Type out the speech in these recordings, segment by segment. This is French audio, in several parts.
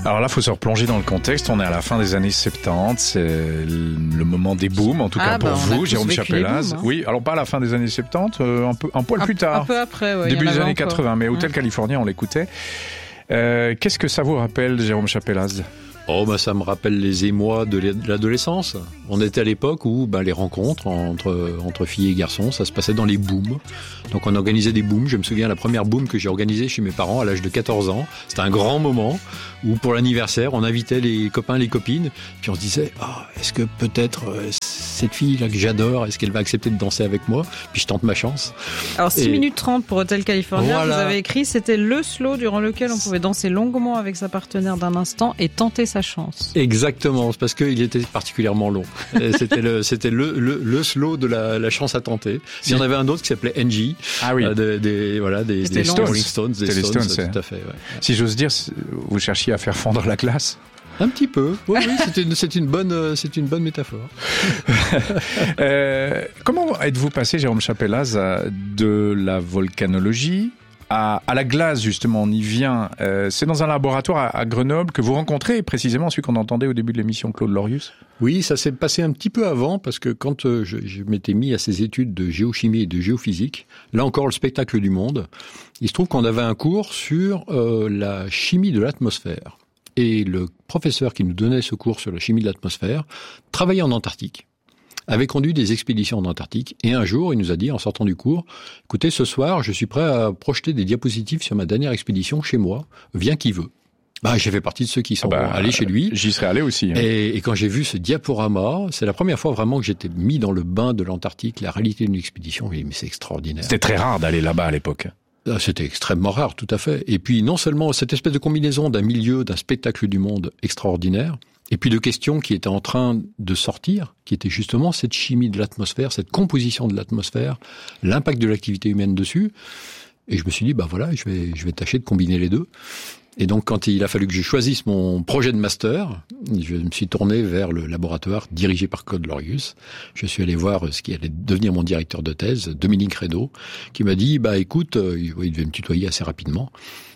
Alors là, il faut se replonger dans le contexte. On est à la fin des années 70. C'est le moment des booms, en tout cas pour vous, Jérôme Chapelaz. Booms, hein. Oui, alors pas à la fin des années 70, un poil plus tard. Un peu après, ouais. Début des années 80, mais Hotel California, on l'écoutait. Qu'est-ce que ça vous rappelle, Jérôme Chapelaz ? Ça me rappelle les émois de l'adolescence. On était à l'époque où les rencontres entre filles et garçons, ça se passait dans les booms. Donc on organisait des booms. Je me souviens, la première boom que j'ai organisée chez mes parents à l'âge de 14 ans, c'était un grand moment où pour l'anniversaire, on invitait les copains, les copines, puis on se disait est-ce que peut-être cette fille-là que j'adore, est-ce qu'elle va accepter de danser avec moi ? Puis je tente ma chance. Alors 6 minutes 30 pour Hotel California, voilà. Vous avez écrit, c'était le slow durant lequel on pouvait danser longuement avec sa partenaire d'un instant et tenter sa chance. Exactement, c'est parce qu'il était particulièrement long. C'était le slow de la chance à tenter. Il y en avait un autre qui s'appelait NG. Ah oui. Des Rolling Stones, C'était les Stones, tout à fait. Ouais. Si j'ose dire, vous cherchiez à faire fondre la classe. Un petit peu. Oui, c'est une bonne métaphore. Comment êtes-vous passé, Jérôme Chapelaz, de la volcanologie à la glace, justement, on y vient. C'est dans un laboratoire à Grenoble que vous rencontrez précisément celui qu'on entendait au début de l'émission, Claude Lorius. Oui, ça s'est passé un petit peu avant, parce que quand je m'étais mis à ces études de géochimie et de géophysique, là encore le spectacle du monde, il se trouve qu'on avait un cours sur la chimie de l'atmosphère. Et le professeur qui nous donnait ce cours sur la chimie de l'atmosphère travaillait en Antarctique, avait conduit des expéditions en Antarctique, et un jour, il nous a dit, en sortant du cours, « Écoutez, ce soir, je suis prêt à projeter des diapositives sur ma dernière expédition chez moi, viens qui veut. » J'ai fait partie de ceux qui sont allés chez lui. J'y serais allé aussi. Hein. Et quand j'ai vu ce diaporama, c'est la première fois vraiment que j'étais mis dans le bain de l'Antarctique, la réalité d'une expédition, mais c'est extraordinaire. C'était très rare d'aller là-bas à l'époque. C'était extrêmement rare, tout à fait. Et puis, non seulement cette espèce de combinaison d'un milieu, d'un spectacle du monde extraordinaire, et puis de questions qui étaient en train de sortir, qui étaient justement cette chimie de l'atmosphère, cette composition de l'atmosphère, l'impact de l'activité humaine dessus. Et je me suis dit, je vais tâcher de combiner les deux. Et donc, quand il a fallu que je choisisse mon projet de master, je me suis tourné vers le laboratoire dirigé par Claude Lorius. Je suis allé voir ce qui allait devenir mon directeur de thèse, Dominique Reynaud, qui m'a dit, écoute, il devait me tutoyer assez rapidement.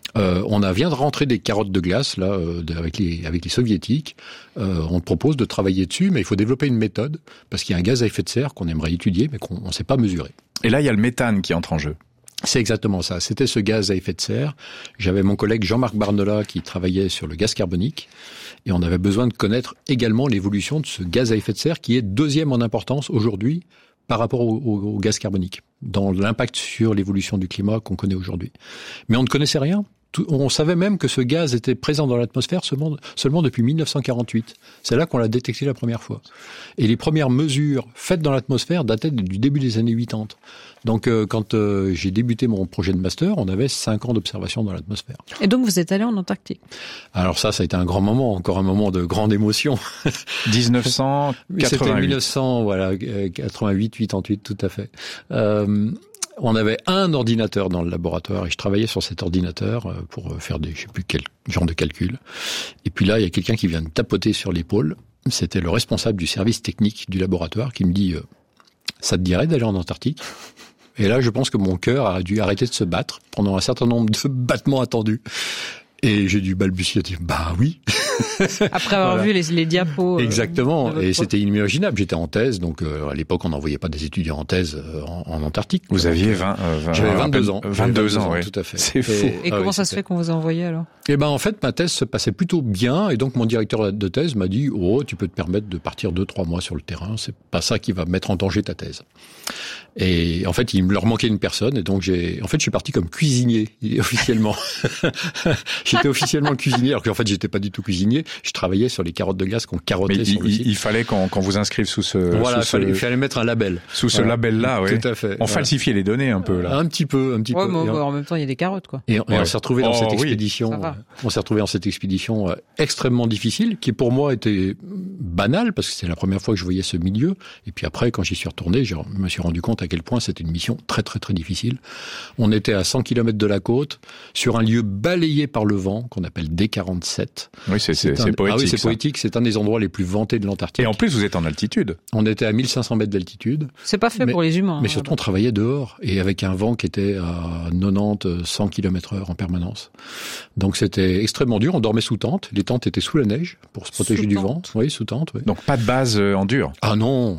On vient de rentrer des carottes de glace là avec les soviétiques. On te propose de travailler dessus, mais il faut développer une méthode parce qu'il y a un gaz à effet de serre qu'on aimerait étudier, mais qu'on ne sait pas mesurer. Et là, il y a le méthane qui entre en jeu. C'est exactement ça. C'était ce gaz à effet de serre. J'avais mon collègue Jean-Marc Barnola qui travaillait sur le gaz carbonique. Et on avait besoin de connaître également l'évolution de ce gaz à effet de serre qui est deuxième en importance aujourd'hui par rapport au gaz carbonique, dans l'impact sur l'évolution du climat qu'on connaît aujourd'hui. Mais on ne connaissait rien. On savait même que ce gaz était présent dans l'atmosphère seulement depuis 1948. C'est là qu'on l'a détecté la première fois. Et les premières mesures faites dans l'atmosphère dataient du début des années 80. Donc quand j'ai débuté mon projet de master, on avait 5 ans d'observation dans l'atmosphère. Et donc vous êtes allé en Antarctique. Alors ça a été un grand moment, encore un moment de grande émotion. 1988. C'était 1988, 88, tout à fait. On avait un ordinateur dans le laboratoire et je travaillais sur cet ordinateur pour faire je sais plus quel genre de calcul. Et puis là, il y a quelqu'un qui vient me tapoter sur l'épaule. C'était le responsable du service technique du laboratoire qui me dit « Ça te dirait d'aller en Antarctique ?» Et là, je pense que mon cœur a dû arrêter de se battre pendant un certain nombre de battements attendus. Et j'ai dû balbutier, oui. Après avoir vu les diapos. Exactement. Et c'était inimaginable. J'étais en thèse, donc à l'époque, on n'envoyait pas des étudiants en thèse en Antarctique. Vous aviez J'avais 22 ans. 22 ans, oui. Tout à fait. C'est fou. Et comment ça se fait qu'on vous a envoyé alors ? En fait, ma thèse se passait plutôt bien. Et donc, mon directeur de thèse m'a dit, tu peux te permettre de partir 2-3 mois sur le terrain. C'est pas ça qui va mettre en danger ta thèse. Et en fait, il me leur manquait une personne. Et donc, je suis parti comme cuisinier, officiellement. J'étais officiellement cuisinier, alors qu'en fait, j'étais pas du tout cuisinier. Je travaillais sur les carottes de glace qu'on carottait sur le site. Il fallait qu'on vous inscrive sous ce... il fallait mettre un label. Sous ce label-là, oui. Tout à fait. On falsifiait les données un peu, là. Un petit peu. Mais en même temps, il y a des carottes, quoi. Et on s'est retrouvé dans cette expédition. On s'est retrouvé dans cette expédition extrêmement difficile, qui pour moi était banale, parce que c'est la première fois que je voyais ce milieu. Et puis après, quand j'y suis retourné, je me suis rendu compte à quel point c'était une mission très, très, très difficile. On était à 100 km de la côte, sur un lieu balayé par le vent, qu'on appelle D47. Oui, c'est c'est poétique. Ah oui, c'est ça. poétique. C'est un des endroits les plus vantés de l'Antarctique. Et en plus, vous êtes en altitude. On était à 1500 mètres d'altitude. C'est pas fait pour les humains. Mais surtout, on travaillait dehors et avec un vent qui était à 90, 100 km/h en permanence. Donc c'était extrêmement dur. On dormait sous tente. Les tentes étaient sous la neige pour se protéger du vent. Oui, sous tente. Oui. Donc pas de base en dur. Ah non,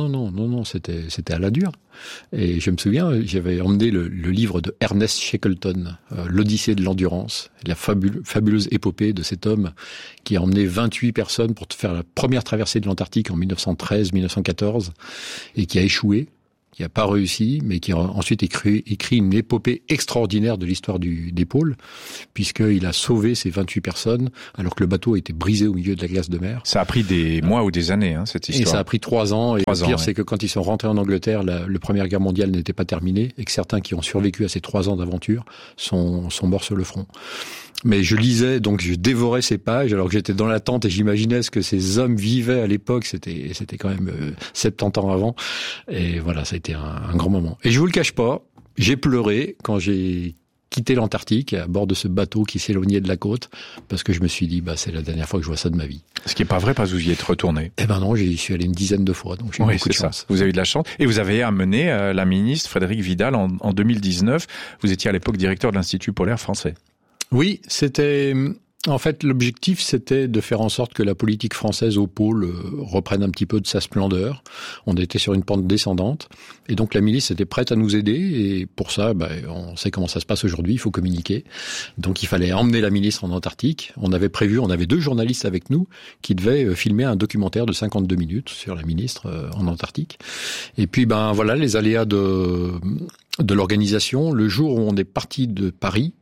c'était à la dure. Et je me souviens, j'avais emmené le livre de Ernest Shackleton, l'Odyssée de l'endurance, la fabuleuse épopée de cet homme qui a emmené 28 personnes pour faire la première traversée de l'Antarctique en 1913-1914 et qui a échoué, qui n'a pas réussi, mais qui a ensuite écrit une épopée extraordinaire de l'histoire des pôles, puisqu'il a sauvé ces 28 personnes alors que le bateau était brisé au milieu de la glace de mer. Ça a pris des mois ou des années, cette histoire. Et ça a pris 3 ans. Et le pire, c'est que quand ils sont rentrés en Angleterre, la Première Guerre mondiale n'était pas terminée et que certains qui ont survécu à ces 3 ans d'aventure sont morts sur le front. Mais je lisais, donc je dévorais ces pages alors que j'étais dans la tente et j'imaginais ce que ces hommes vivaient à l'époque. C'était quand même 70 ans avant. Et voilà, ça a été un grand moment. Et je vous le cache pas, j'ai pleuré quand j'ai quitté l'Antarctique à bord de ce bateau qui s'éloignait de la côte parce que je me suis dit, c'est la dernière fois que je vois ça de ma vie. Ce qui est pas vrai parce que vous y êtes retourné. Eh ben non, j'y suis allé une dizaine de fois, donc j'ai eu beaucoup de chance. Vous avez eu de la chance. Et vous avez amené la ministre Frédérique Vidal en 2019. Vous étiez à l'époque directeur de l'Institut polaire français. Oui, c'était... En fait, l'objectif, c'était de faire en sorte que la politique française au pôle reprenne un petit peu de sa splendeur. On était sur une pente descendante. Et donc, la milice était prête à nous aider. Et pour ça, on sait comment ça se passe aujourd'hui. Il faut communiquer. Donc, il fallait emmener la ministre en Antarctique. On avait 2 journalistes avec nous qui devaient filmer un documentaire de 52 minutes sur la ministre en Antarctique. Et puis, voilà, les aléas de l'organisation. Le jour où on est parti de Paris,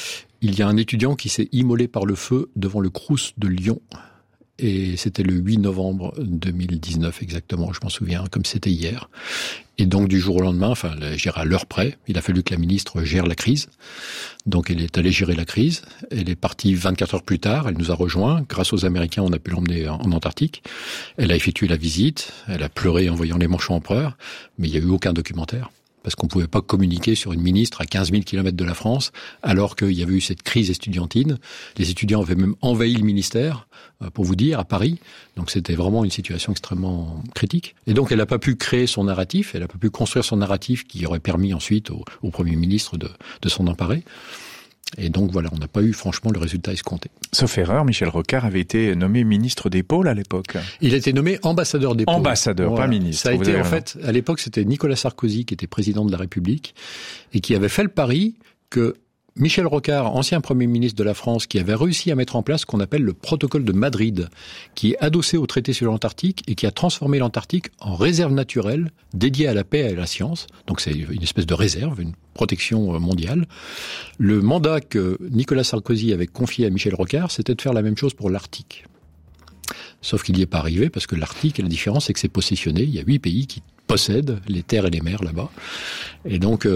il y a un étudiant qui s'est immolé par le feu devant le Crous de Lyon. Et c'était le 8 novembre 2019 exactement, je m'en souviens, comme c'était hier. Et donc du jour au lendemain, à l'heure près, il a fallu que la ministre gère la crise. Donc elle est allée gérer la crise. Elle est partie 24 heures plus tard, elle nous a rejoints. Grâce aux Américains, on a pu l'emmener en Antarctique. Elle a effectué la visite, elle a pleuré en voyant les manchots empereurs, mais il n'y a eu aucun documentaire. Parce qu'on ne pouvait pas communiquer sur une ministre à 15 000 km de la France, alors qu'il y avait eu cette crise estudiantine. Les étudiants avaient même envahi le ministère, pour vous dire, à Paris. Donc c'était vraiment une situation extrêmement critique. Et donc elle n'a pas pu créer son narratif, elle n'a pas pu construire son narratif qui aurait permis ensuite au Premier ministre de s'en emparer. Et donc voilà, on n'a pas eu franchement le résultat escompté. Sauf erreur, Michel Rocard avait été nommé ministre des pôles à l'époque. Il a été nommé ambassadeur des pôles. Ambassadeur, pas ministre. Ça a été à l'époque, c'était Nicolas Sarkozy qui était président de la République et qui avait fait le pari que Michel Rocard, ancien Premier ministre de la France, qui avait réussi à mettre en place ce qu'on appelle le protocole de Madrid, qui est adossé au traité sur l'Antarctique et qui a transformé l'Antarctique en réserve naturelle dédiée à la paix et à la science. Donc c'est une espèce de réserve, une protection mondiale. Le mandat que Nicolas Sarkozy avait confié à Michel Rocard, c'était de faire la même chose pour l'Arctique. Sauf qu'il n'y est pas arrivé parce que l'Arctique, la différence, c'est que c'est possessionné. Il y a 8 pays qui possèdent les terres et les mers là-bas. Et donc,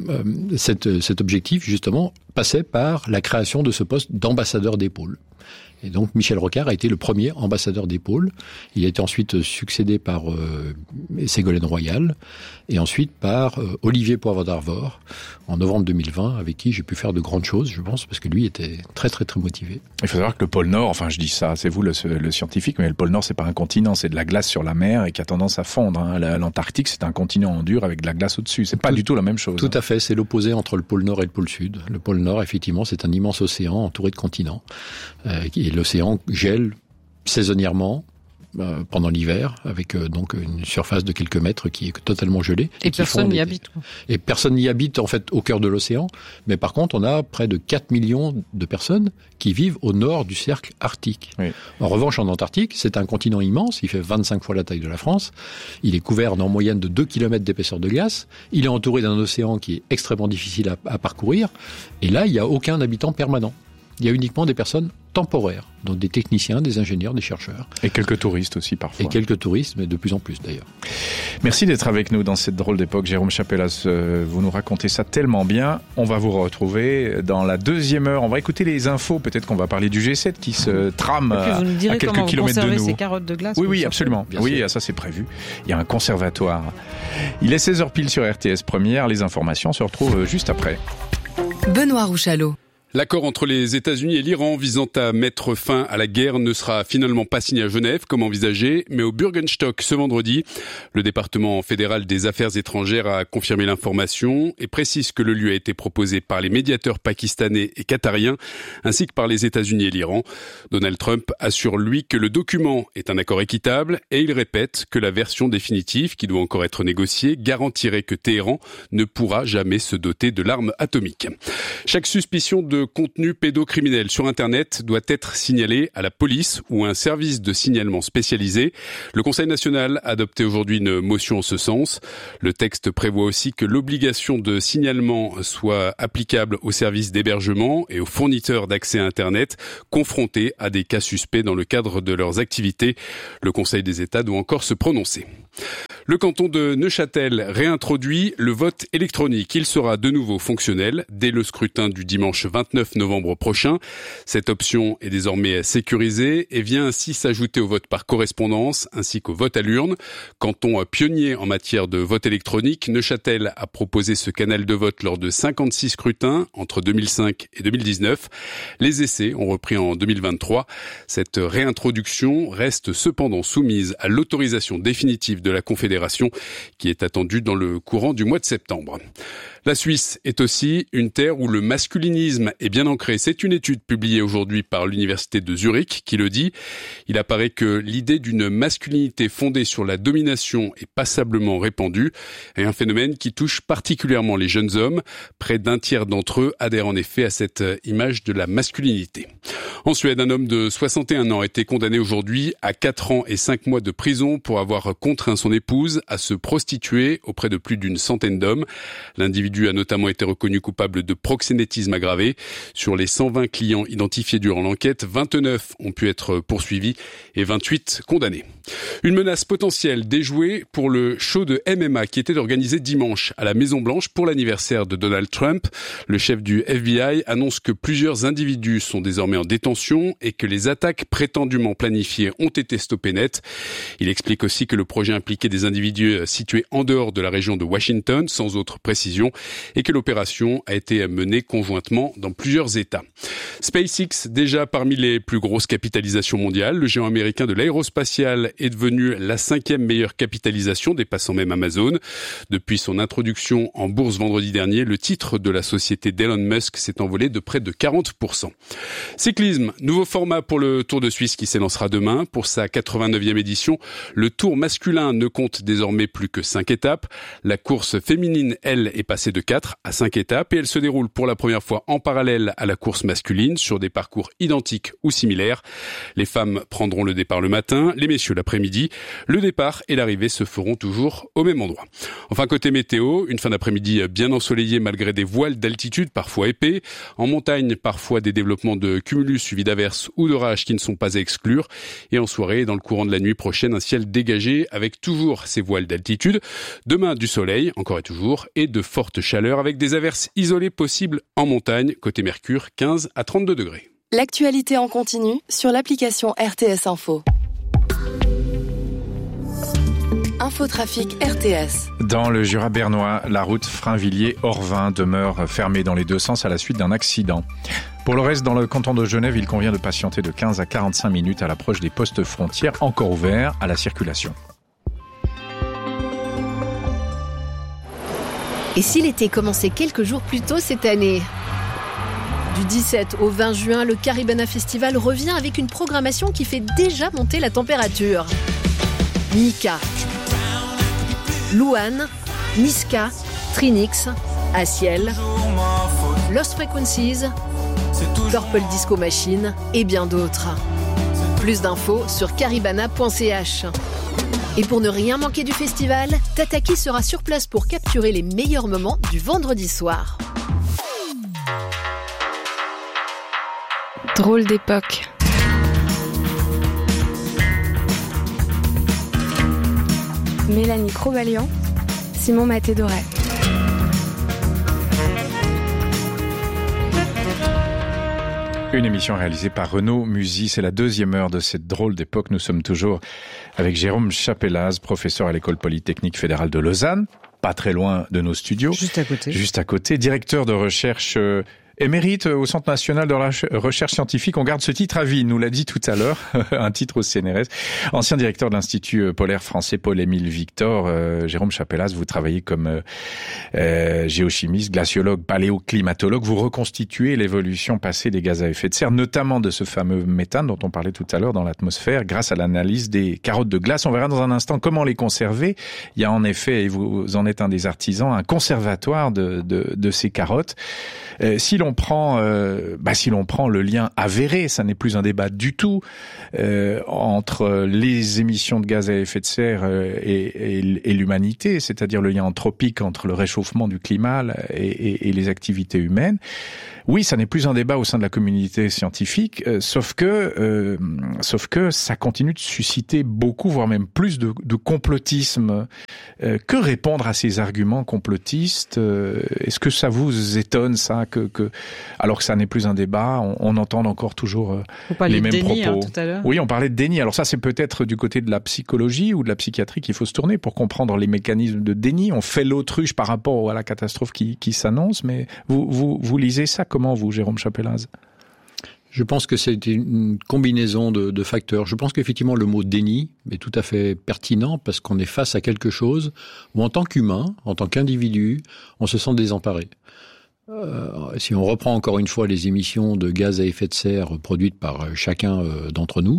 cet objectif, justement, passait par la création de ce poste d'ambassadeur des pôles. Et donc, Michel Rocard a été le premier ambassadeur des pôles. Il a été ensuite succédé par Ségolène Royal et ensuite par Olivier Poivre d'Arvor en novembre 2020, avec qui j'ai pu faire de grandes choses, je pense, parce que lui était très, très, très motivé. Il faut savoir que le pôle Nord, je dis ça, c'est vous le scientifique, mais le pôle Nord, c'est pas un continent, c'est de la glace sur la mer et qui a tendance à fondre. L'Antarctique, c'est un continent en dur avec de la glace au-dessus. C'est pas du tout la même chose. Tout à fait, c'est l'opposé entre le pôle Nord et le pôle Sud. Le pôle Nord, effectivement, c'est un immense océan entouré de continents. Et l'océan gèle saisonnièrement pendant l'hiver, avec donc une surface de quelques mètres qui est totalement gelée. Et personne n'y habite. Et personne n'y habite, en fait, au cœur de l'océan. Mais par contre, on a près de 4 millions de personnes qui vivent au nord du cercle arctique. Oui. En revanche, en Antarctique, c'est un continent immense. Il fait 25 fois la taille de la France. Il est couvert en moyenne de 2 km d'épaisseur de glace. Il est entouré d'un océan qui est extrêmement difficile à parcourir. Et là, il n'y a aucun habitant permanent. Il y a uniquement des personnes temporaires, donc des techniciens, des ingénieurs, des chercheurs. Et quelques touristes aussi parfois. Et quelques touristes, mais de plus en plus d'ailleurs. Merci d'être avec nous dans cette drôle d'époque. Jérôme Chapellas, vous nous racontez ça tellement bien. On va vous retrouver dans la deuxième heure. On va écouter les infos. Peut-être qu'on va parler du G7 qui se trame à quelques kilomètres de nous. Ces carottes de glace. Oui, absolument. Oui, ça c'est prévu. Il y a un conservatoire. Il est 16h pile sur RTS Première. Les informations se retrouvent juste après. Benoît Rouchalot. L'accord entre les États-Unis et l'Iran visant à mettre fin à la guerre ne sera finalement pas signé à Genève comme envisagé, mais au Bürgerstock ce vendredi. Le département fédéral des affaires étrangères a confirmé l'information et précise que le lieu a été proposé par les médiateurs pakistanais et qatariens, ainsi que par les États-Unis et l'Iran. Donald Trump assure lui que le document est un accord équitable et il répète que la version définitive, qui doit encore être négociée, garantirait que Téhéran ne pourra jamais se doter de l'arme atomique. Chaque suspicion de contenu pédocriminel sur Internet doit être signalée à la police ou à un service de signalement spécialisé. Le Conseil national a adopté aujourd'hui une motion en ce sens. Le texte prévoit aussi que l'obligation de signalement soit applicable aux services d'hébergement et aux fournisseurs d'accès à Internet confrontés à des cas suspects dans le cadre de leurs activités. Le Conseil des États doit encore se prononcer. Le canton de Neuchâtel réintroduit le vote électronique. Il sera de nouveau fonctionnel dès le scrutin du dimanche 29 novembre prochain. Cette option est désormais sécurisée et vient ainsi s'ajouter au vote par correspondance ainsi qu'au vote à l'urne. Canton pionnier en matière de vote électronique, Neuchâtel a proposé ce canal de vote lors de 56 scrutins entre 2005 et 2019. Les essais ont repris en 2023. Cette réintroduction reste cependant soumise à l'autorisation définitive de la Confédération qui est attendue dans le courant du mois de septembre. La Suisse est aussi une terre où le masculinisme est bien ancré. C'est une étude publiée aujourd'hui par l'université de Zurich qui le dit. Il apparaît que l'idée d'une masculinité fondée sur la domination est passablement répandue et un phénomène qui touche particulièrement les jeunes hommes. Près d'un tiers d'entre eux adhèrent en effet à cette image de la masculinité. En Suède, un homme de 61 ans a été condamné aujourd'hui à 4 ans et 5 mois de prison pour avoir contraint son épouse à se prostituer auprès de plus d'une centaine d'hommes. L'individu a notamment été reconnu coupable de proxénétisme aggravé. Sur les 120 clients identifiés durant l'enquête, 29 ont pu être poursuivis et 28 condamnés. Une menace potentielle déjouée pour le show de MMA qui était organisé dimanche à la Maison-Blanche pour l'anniversaire de Donald Trump. Le chef du FBI annonce que plusieurs individus sont désormais en détention et que les attaques prétendument planifiées ont été stoppées net. Il explique aussi que le projet impliquait des individus situés en dehors de la région de Washington, sans autre précision, et que l'opération a été menée conjointement dans plusieurs États. SpaceX, déjà parmi les plus grosses capitalisations mondiales, le géant américain de l'aérospatial est devenu la 5e meilleure capitalisation, dépassant même Amazon. Depuis son introduction en bourse vendredi dernier, le titre de la société d'Elon Musk s'est envolé de près de 40%. Cyclisme, nouveau format pour le Tour de Suisse qui s'élancera demain. Pour sa 89e édition, le Tour masculin ne compte désormais plus que 5 étapes. La course féminine, elle, est passée de 4 à 5 étapes et elle se déroule pour la première fois en parallèle à la course masculine sur des parcours identiques ou similaires. Les femmes prendront le départ le matin, les messieurs l'après-midi. Le départ et l'arrivée se feront toujours au même endroit. Enfin, côté météo, une fin d'après-midi bien ensoleillée malgré des voiles d'altitude parfois épais. En montagne, parfois des développements de cumulus suivis d'averses ou d'orages qui ne sont pas à exclure. Et en soirée, dans le courant de la nuit prochaine, un ciel dégagé avec toujours ces voiles d'altitude. Demain, du soleil, encore et toujours, et de fortes chaleurs avec des averses isolées possibles en montagne. Côté Mercure, 15 à 32 degrés. L'actualité en continu sur l'application RTS Info. Infotrafic RTS. Dans le Jura bernois, la route Frainvilliers-Orvin demeure fermée dans les deux sens à la suite d'un accident. Pour le reste, dans le canton de Genève, il convient de patienter de 15 à 45 minutes à l'approche des postes frontières encore ouverts à la circulation. Et si l'été commençait quelques jours plus tôt cette année ? Du 17 au 20 juin, le Caribana Festival revient avec une programmation qui fait déjà monter la température. Mika, Louane, Niska, Trinix, Asiel, Lost Frequencies, Purple Disco Machine et bien d'autres. Plus d'infos sur caribana.ch. Et pour ne rien manquer du festival, Tataki sera sur place pour capturer les meilleurs moments du vendredi soir. Drôle d'époque. Mélanie Crobalian, Simon Maté-Doré. Une émission réalisée par Renaud Musy. C'est la deuxième heure de cette drôle d'époque. Nous sommes toujours avec Jérôme Chapelaz, professeur à l'École Polytechnique Fédérale de Lausanne, pas très loin de nos studios. Juste à côté. Juste à côté. Directeur de recherche Émérite au Centre national de la recherche scientifique, on garde ce titre à vie, nous l'a dit tout à l'heure, un titre au CNRS. Ancien directeur de l'Institut polaire français Paul-Émile Victor, Jérôme Chapelaz, vous travaillez comme géochimiste, glaciologue, paléoclimatologue, vous reconstituez l'évolution passée des gaz à effet de serre, notamment de ce fameux méthane dont on parlait tout à l'heure dans l'atmosphère, grâce à l'analyse des carottes de glace. On verra dans un instant comment les conserver. Il y a en effet, et vous en êtes un des artisans, un conservatoire de ces carottes. Si l'on prend le lien avéré, ça n'est plus un débat du tout, entre les émissions de gaz à effet de serre et l'humanité, c'est-à-dire le lien anthropique entre le réchauffement du climat et les activités humaines. Oui, ça n'est plus un débat au sein de la communauté scientifique, sauf que ça continue de susciter beaucoup, voire même plus de complotisme. Que répondre à ces arguments complotistes? Est-ce que ça vous étonne, ça, alors que ça n'est plus un débat, on entend encore toujours les mêmes déni, propos. Tout à l'heure. Oui, on parlait de déni. Alors ça, c'est peut-être du côté de la psychologie ou de la psychiatrie qu'il faut se tourner pour comprendre les mécanismes de déni. On fait l'autruche par rapport à la catastrophe qui s'annonce, mais vous lisez ça comment, vous, Jérôme Chapelaz? Je pense que c'est une combinaison de facteurs. Je pense qu'effectivement le mot déni est tout à fait pertinent parce qu'on est face à quelque chose où en tant qu'humain, en tant qu'individu, on se sent désemparé. Si on reprend encore une fois les émissions de gaz à effet de serre produites par chacun d'entre nous,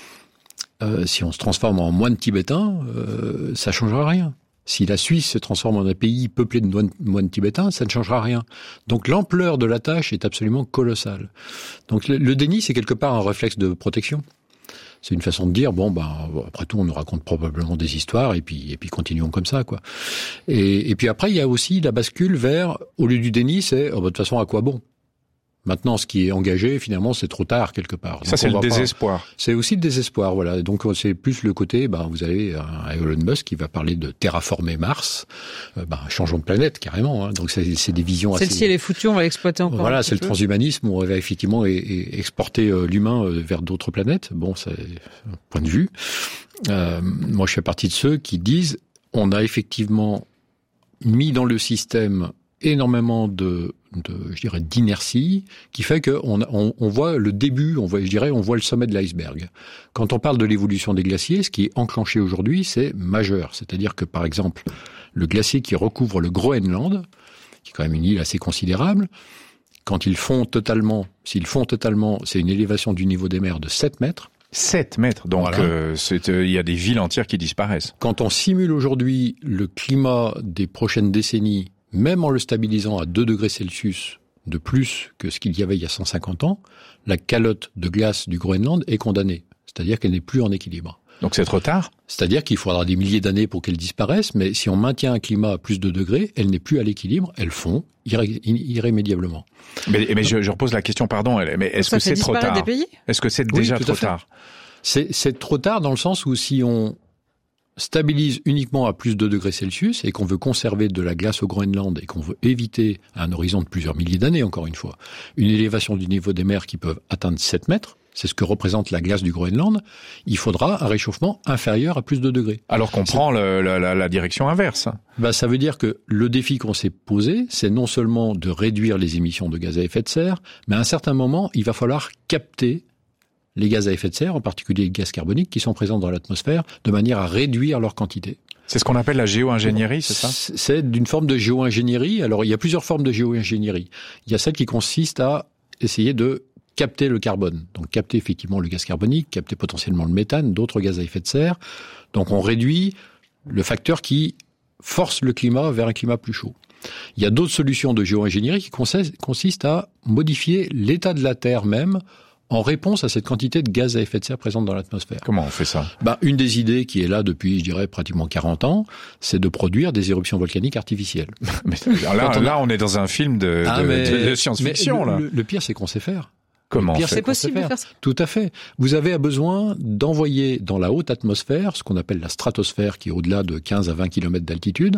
si on se transforme en moine tibétain, ça changera rien. Si la Suisse se transforme en un pays peuplé de moines tibétains, ça ne changera rien. Donc l'ampleur de la tâche est absolument colossale. Donc le déni, c'est quelque part un réflexe de protection. C'est une façon de dire, après tout, on nous raconte probablement des histoires, et puis continuons comme ça, quoi. Et puis après, il y a aussi la bascule vers, au lieu du déni, c'est, de toute façon, à quoi bon? Maintenant, ce qui est engagé, finalement, c'est trop tard, quelque part. Ça, c'est le désespoir. C'est aussi le désespoir, voilà. Donc, c'est plus le côté, vous avez un Elon Musk qui va parler de terraformer Mars. Changeons de planète, carrément, hein. Donc, c'est des visions assez... Celle-ci, elle est foutue, on va l'exploiter encore. Voilà, c'est le transhumanisme, où on va effectivement exporter l'humain vers d'autres planètes. Bon, c'est un point de vue. Moi, je fais partie de ceux qui disent, on a effectivement mis dans le système énormément d'inertie qui fait qu'on voit le début, on voit le sommet de l'iceberg. Quand on parle de l'évolution des glaciers, ce qui est enclenché aujourd'hui, c'est majeur. C'est-à-dire que, par exemple, le glacier qui recouvre le Groenland, qui est quand même une île assez considérable, quand s'ils fondent totalement, c'est une élévation du niveau des mers de 7 mètres. 7 mètres, donc voilà. Il y a des villes entières qui disparaissent. Quand on simule aujourd'hui le climat des prochaines décennies, même en le stabilisant à 2 degrés Celsius de plus que ce qu'il y avait il y a 150 ans, la calotte de glace du Groenland est condamnée. C'est-à-dire qu'elle n'est plus en équilibre. Donc c'est trop tard? C'est-à-dire qu'il faudra des milliers d'années pour qu'elle disparaisse, mais si on maintient un climat à plus de degrés, elle n'est plus à l'équilibre, elle fond irrémédiablement. Mais je repose la question, pardon, mais est-ce que c'est trop tard? Des pays? Est-ce que c'est déjà trop tard? C'est trop tard dans le sens où si on stabilise uniquement à plus de 2 degrés Celsius et qu'on veut conserver de la glace au Groenland et qu'on veut éviter, à un horizon de plusieurs milliers d'années, encore une fois, une élévation du niveau des mers qui peuvent atteindre 7 mètres, c'est ce que représente la glace du Groenland, il faudra un réchauffement inférieur à plus de 2 degrés. Alors qu'on prend la direction inverse. Ça veut dire que le défi qu'on s'est posé, c'est non seulement de réduire les émissions de gaz à effet de serre, mais à un certain moment, il va falloir capter les gaz à effet de serre, en particulier les gaz carboniques, qui sont présents dans l'atmosphère, de manière à réduire leur quantité. C'est ce qu'on appelle la géo-ingénierie, c'est ça? C'est d'une forme de géo-ingénierie. Alors, il y a plusieurs formes de géo-ingénierie. Il y a celle qui consiste à essayer de capter le carbone. Donc, capter effectivement le gaz carbonique, capter potentiellement le méthane, d'autres gaz à effet de serre. Donc, on réduit le facteur qui force le climat vers un climat plus chaud. Il y a d'autres solutions de géo-ingénierie qui consistent à modifier l'état de la Terre même en réponse à cette quantité de gaz à effet de serre présente dans l'atmosphère. Comment on fait ça? Une des idées qui est là depuis, je dirais, pratiquement 40 ans, c'est de produire des éruptions volcaniques artificielles. Mais là, on est dans un film de science-fiction, là. Le pire, c'est qu'on sait faire. Comment c'est possible de faire ça? Tout à fait. Vous avez besoin d'envoyer dans la haute atmosphère, ce qu'on appelle la stratosphère, qui est au-delà de 15 à 20 km d'altitude,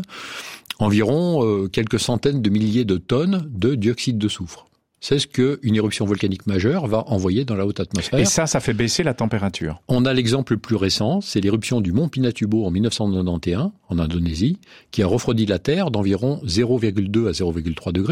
environ quelques centaines de milliers de tonnes de dioxyde de soufre. C'est ce qu'une éruption volcanique majeure va envoyer dans la haute atmosphère. Et ça fait baisser la température. On a l'exemple le plus récent, c'est l'éruption du mont Pinatubo en 1991, en Indonésie, qui a refroidi la Terre d'environ 0,2 à 0,3 degrés.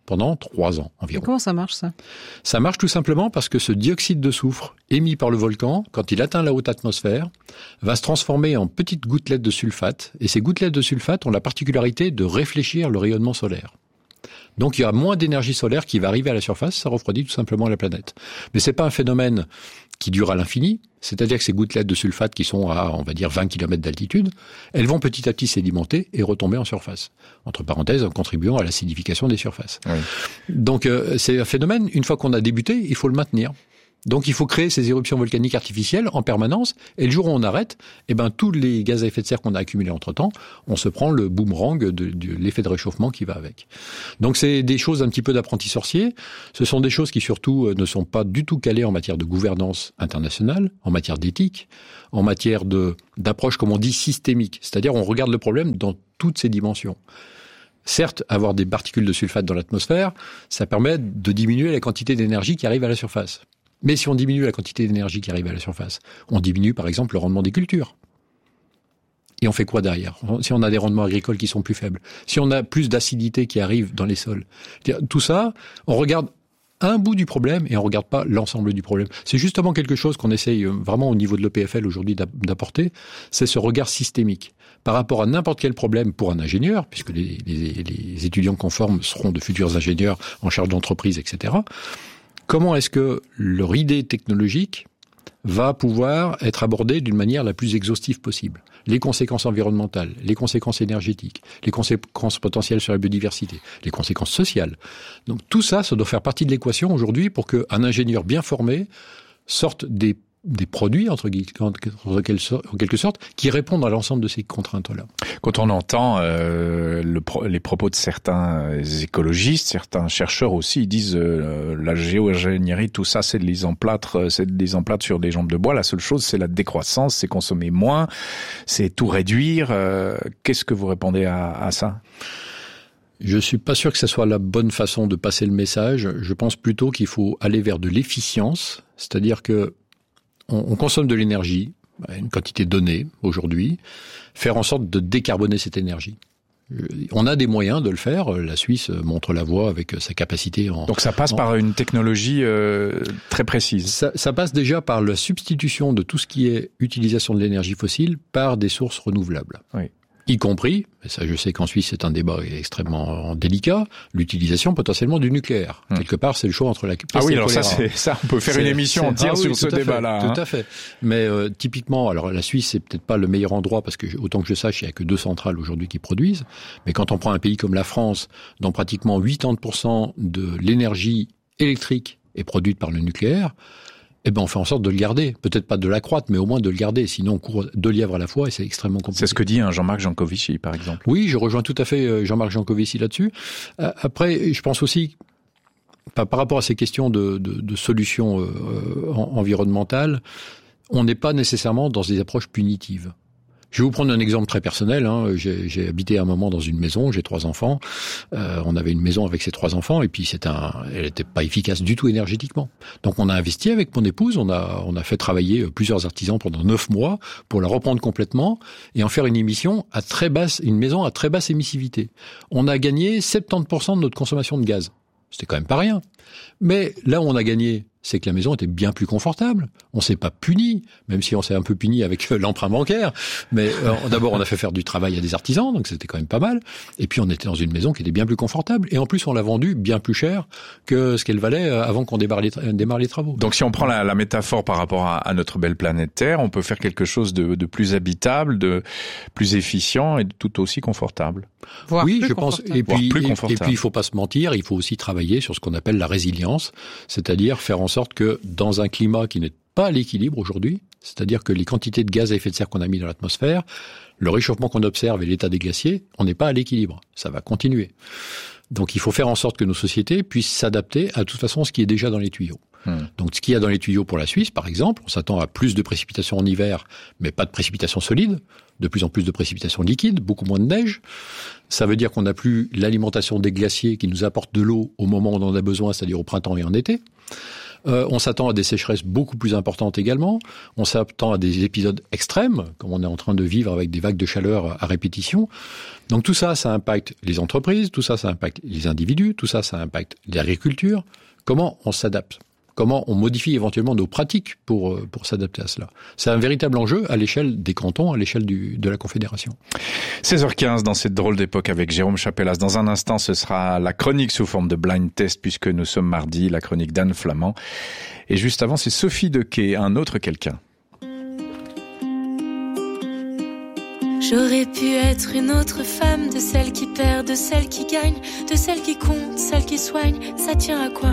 pendant 3 ans environ. Et comment ça marche, ça ? Ça marche tout simplement parce que ce dioxyde de soufre émis par le volcan, quand il atteint la haute atmosphère, va se transformer en petites gouttelettes de sulfate. Et ces gouttelettes de sulfate ont la particularité de réfléchir le rayonnement solaire. Donc il y a moins d'énergie solaire qui va arriver à la surface, ça refroidit tout simplement la planète. Mais c'est pas un phénomène qui dure à l'infini, c'est-à-dire que ces gouttelettes de sulfate qui sont à, on va dire, 20 km d'altitude, elles vont petit à petit sédimenter et retomber en surface. Entre parenthèses, en contribuant à l'acidification des surfaces. Oui. Donc c'est un phénomène, une fois qu'on a débuté, il faut le maintenir. Donc il faut créer ces éruptions volcaniques artificielles en permanence, et le jour où on arrête, tous les gaz à effet de serre qu'on a accumulés entre-temps, on se prend le boomerang de l'effet de réchauffement qui va avec. Donc c'est des choses un petit peu d'apprenti sorcier, ce sont des choses qui surtout ne sont pas du tout calées en matière de gouvernance internationale, en matière d'éthique, en matière d'approche, comme on dit, systémique, c'est-à-dire on regarde le problème dans toutes ses dimensions. Certes, avoir des particules de sulfate dans l'atmosphère, ça permet de diminuer la quantité d'énergie qui arrive à la surface. Mais si on diminue la quantité d'énergie qui arrive à la surface, on diminue par exemple le rendement des cultures. Et on fait quoi derrière ? Si on a des rendements agricoles qui sont plus faibles, si on a plus d'acidité qui arrive dans les sols, tout ça, on regarde un bout du problème et on regarde pas l'ensemble du problème. C'est justement quelque chose qu'on essaye vraiment au niveau de l'EPFL aujourd'hui d'apporter, c'est ce regard systémique. Par rapport à n'importe quel problème pour un ingénieur, puisque les étudiants qu'on forme seront de futurs ingénieurs en charge d'entreprise, etc., comment est-ce que leur idée technologique va pouvoir être abordée d'une manière la plus exhaustive possible ? Les conséquences environnementales, les conséquences énergétiques, les conséquences potentielles sur la biodiversité, les conséquences sociales. Donc tout ça, ça doit faire partie de l'équation aujourd'hui pour qu'un ingénieur bien formé sorte des produits, en quelque sorte, qui répondent à l'ensemble de ces contraintes-là. Quand on entend les propos de certains écologistes, certains chercheurs aussi, ils disent la géo-ingénierie, tout ça, c'est des emplâtres sur des jambes de bois. La seule chose, c'est la décroissance, c'est consommer moins, c'est tout réduire. Qu'est-ce que vous répondez à ça ? Je suis pas sûr que ce soit la bonne façon de passer le message. Je pense plutôt qu'il faut aller vers de l'efficience, c'est-à-dire que on consomme de l'énergie, une quantité donnée aujourd'hui, faire en sorte de décarboner cette énergie. On a des moyens de le faire. La Suisse montre la voie avec sa capacité en... Donc ça passe par une technologie très précise. Ça passe déjà par la substitution de tout ce qui est utilisation de l'énergie fossile par des sources renouvelables. Oui. Y compris, et ça je sais qu'en Suisse c'est un débat extrêmement délicat, l'utilisation potentiellement du nucléaire. Quelque part c'est le choix entre la peste et le choléra. Ça on peut faire une émission entière sur ce débat-là. Tout à fait. Mais typiquement, alors la Suisse c'est peut-être pas le meilleur endroit parce que autant que je sache il y a que 2 centrales aujourd'hui qui produisent. Mais quand on prend un pays comme la France, dont pratiquement 80% de l'énergie électrique est produite par le nucléaire, on fait en sorte de le garder. Peut-être pas de l'accroître, mais au moins de le garder. Sinon, on court 2 lièvres à la fois et c'est extrêmement compliqué. C'est ce que dit Jean-Marc Jancovici, par exemple. Oui, je rejoins tout à fait Jean-Marc Jancovici là-dessus. Après, je pense aussi, par rapport à ces questions de solutions environnementales, on n'est pas nécessairement dans des approches punitives. Je vais vous prendre un exemple très personnel. J'ai habité un moment dans une maison, j'ai 3 enfants. On avait une maison avec ces 3 enfants et puis elle n'était pas efficace du tout énergétiquement. Donc on a investi avec mon épouse, on a fait travailler plusieurs artisans pendant 9 mois pour la reprendre complètement et en faire une maison à très basse émissivité. On a gagné 70% de notre consommation de gaz. C'était quand même pas rien. Mais là où on a gagné, c'est que la maison était bien plus confortable. On s'est pas puni, même si on s'est un peu puni avec l'emprunt bancaire. Mais d'abord, on a fait faire du travail à des artisans, donc c'était quand même pas mal. Et puis, on était dans une maison qui était bien plus confortable. Et en plus, on l'a vendue bien plus cher que ce qu'elle valait avant qu'on démarre les travaux. Donc, si on prend la métaphore par rapport à notre belle planète Terre, on peut faire quelque chose de plus habitable, de plus efficient et de tout aussi confortable. Oui, je pense. Et puis, il faut pas se mentir, il faut aussi travailler sur ce qu'on appelle la résilience, c'est-à-dire faire en sorte que dans un climat qui n'est pas à l'équilibre aujourd'hui, c'est-à-dire que les quantités de gaz à effet de serre qu'on a mis dans l'atmosphère, le réchauffement qu'on observe et l'état des glaciers, on n'est pas à l'équilibre. Ça va continuer. Donc il faut faire en sorte que nos sociétés puissent s'adapter à toute façon ce qui est déjà dans les tuyaux. Donc ce qu'il y a dans les tuyaux pour la Suisse, par exemple, on s'attend à plus de précipitations en hiver, mais pas de précipitations solides, de plus en plus de précipitations liquides, beaucoup moins de neige. Ça veut dire qu'on n'a plus l'alimentation des glaciers qui nous apportent de l'eau au moment où on en a besoin, c'est-à-dire au printemps et en été. On s'attend à des sécheresses beaucoup plus importantes également. On s'attend à des épisodes extrêmes, comme on est en train de vivre avec des vagues de chaleur à répétition. Donc tout ça, ça impacte les entreprises, tout ça, ça impacte les individus, tout ça, ça impacte l'agriculture. Comment on s'adapte ? Comment on modifie éventuellement nos pratiques pour s'adapter à cela. C'est un véritable enjeu à l'échelle des cantons, à l'échelle de la Confédération. 16h15 dans cette drôle d'époque avec Jérôme Chapellas. Dans un instant, ce sera la chronique sous forme de blind test puisque nous sommes mardi, la chronique d'Anne Flamand. Et juste avant, c'est Sophie Dequet, un autre quelqu'un. J'aurais pu être une autre femme, de celle qui perd, de celle qui gagne, de celle qui compte, celle qui soigne, ça tient à quoi ?